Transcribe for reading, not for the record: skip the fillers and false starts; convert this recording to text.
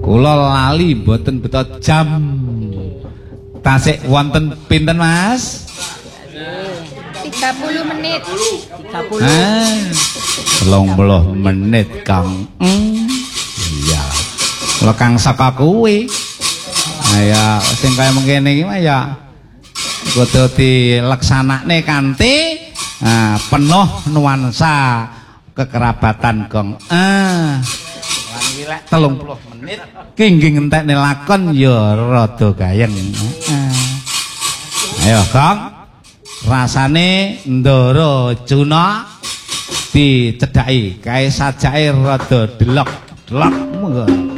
Kula lali mboten beto jam. Tasik wonten pinten Mas? 30 menit. 30 menit Kang. Iya. Kalau Kang saka kuwi. Ya sing kaya mengkene iki mah ya kudu dileksanakne kanthi penuh nuansa kekerabatan Gong. Lan iki lek 30 menit ki nggih ngentekne lakon ya rada gayeng. Ayo Gong. Rasane Ndara Juna dicedhaki kae sajake rada delok-delok.